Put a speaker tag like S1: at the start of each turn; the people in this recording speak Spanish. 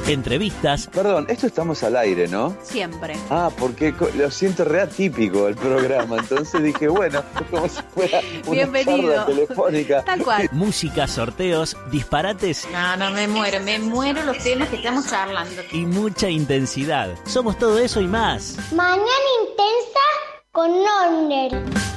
S1: entrevistas.
S2: Perdón, esto estamos al aire, ¿no?
S3: Siempre.
S2: Ah, porque lo siento re atípico el programa, entonces dije, bueno, como si fuera una
S3: Bienvenido.
S2: charla telefónica.
S3: Tal cual.
S1: Música, sorteos, disparates
S4: No, me muero los temas que estamos charlando.
S1: y mucha intensidad. Somos todo eso y más.
S5: Mañana intensa con Onder.